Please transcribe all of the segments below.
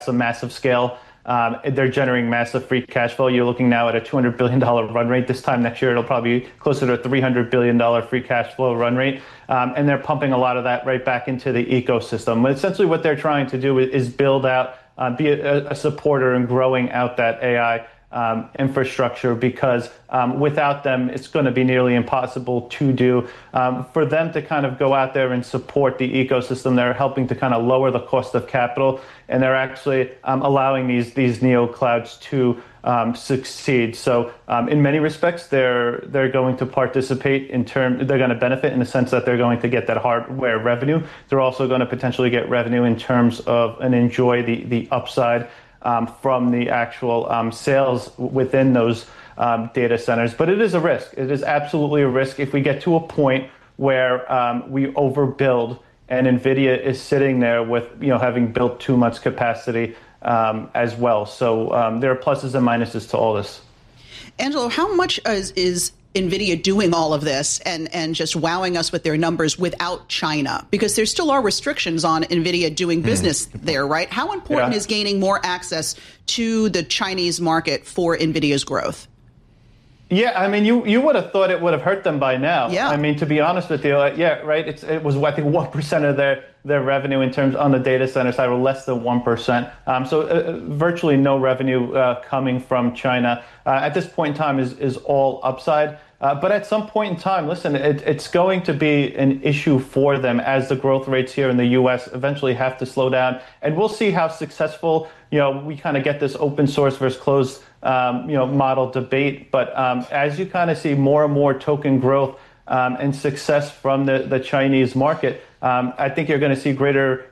a massive scale. They're generating massive free cash flow. You're looking now at a $200 billion run rate. This time next year, it'll probably be closer to a $300 billion free cash flow run rate. And they're pumping a lot of that right back into the ecosystem. But essentially what they're trying to do is build out, be a supporter in growing out that AI infrastructure, because without them, it's going to be nearly impossible to do. For them to kind of go out there and support the ecosystem, they're helping to kind of lower the cost of capital, and they're actually allowing these neo clouds to succeed. So in many respects, they're going to participate they're going to benefit in the sense that they're going to get that hardware revenue. They're also going to potentially get revenue in terms of and enjoy the upside from the actual sales within those data centers. But it is a risk. It is absolutely a risk if we get to a point where we overbuild and NVIDIA is sitting there with, having built too much capacity as well. So there are pluses and minuses to all this. Angelo, how much is NVIDIA doing all of this and just wowing us with their numbers without China? Because there still are restrictions on NVIDIA doing business there, right? How important is gaining more access to the Chinese market for NVIDIA's growth? Yeah, I mean, you would have thought it would have hurt them by now. Yeah. I mean, to be honest with you, right. It was, I think, 1% of their revenue in terms on the data center side, or less than 1%. So virtually no revenue coming from China at this point in time is all upside. But at some point in time, listen, it's going to be an issue for them as the growth rates here in the U.S. eventually have to slow down. And we'll see how successful, we kind of get this open source versus closed, model debate. But as you kind of see more and more token growth and success from the Chinese market, I think you're going to see greater,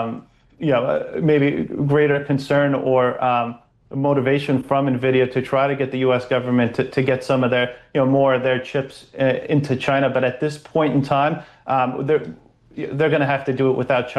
maybe greater concern or motivation from NVIDIA to try to get the U.S. government to get some of their, more of their chips into China. But at this point in time, they're going to have to do it without China.